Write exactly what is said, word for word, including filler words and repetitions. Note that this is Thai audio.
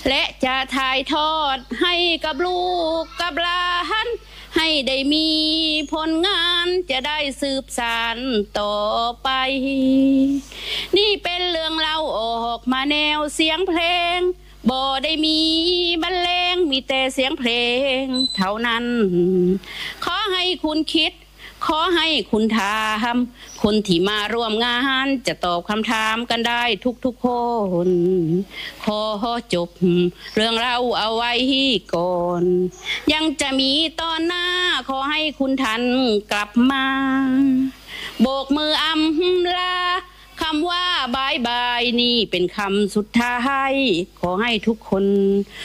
และจะถ่ายทอดให้กับลูกกับหลานให้ได้มีผลงานจะได้สืบสานต่อไปนี่เป็นเรื่องเล่าออกมาแนวเสียงเพลงบ่ได้มีบรรเลงมีแต่เสียงเพลงเท่านั้นขอให้คุณคิดขอให้คุณถามคนที่มาร่วมงานจะตอบคำถามกันได้ทุกๆคนขอจบเรื่องเราเอาไว้ก่อนยังจะมีตอนหน้าขอให้คุณท่านกลับมาโบกมืออำลาคำว่าบายบายนี่เป็นคำสุดท้ายขอให้ทุกคน